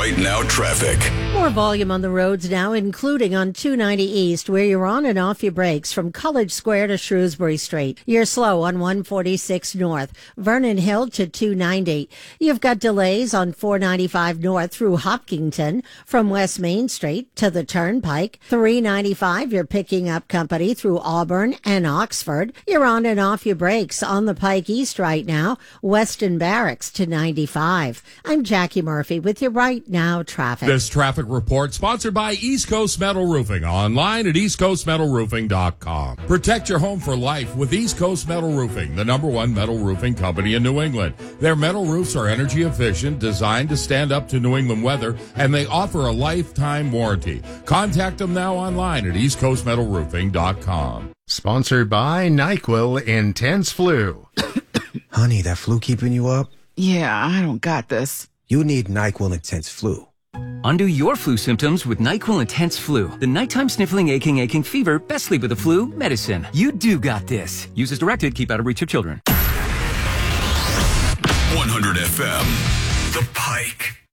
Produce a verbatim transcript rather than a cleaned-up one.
Right Now traffic. More volume on the roads now, including on two ninety East, where you're on and off your brakes from College Square to Shrewsbury Street. You're slow on one forty-six North, Vernon Hill to two ninety. You've got delays on four ninety-five North through Hopkinton from West Main Street to the Turnpike. three ninety-five, you're picking up company through Auburn and Oxford. You're on and off your brakes on the Pike East right now, Weston Barracks to ninety-five. I'm Jackie Murphy with your Right Now traffic. This traffic report sponsored by East Coast Metal Roofing, online at east coast metal roofing dot com. Protect your home for life with East Coast Metal Roofing, the number one metal roofing company in New England. Their metal roofs are energy efficient, designed to stand up to New England weather, and they offer a lifetime warranty. Contact them now online at east coast metal roofing dot com. Sponsored by NyQuil Intense Flu. Honey, that flu keeping you up? Yeah, I don't got this. You need NyQuil Intense Flu. Undo your flu symptoms with NyQuil Intense Flu. The nighttime sniffling, aching, aching fever, best sleep with the flu, medicine. You do got this. Use as directed, keep out of reach of children. one hundred F M, The Pike.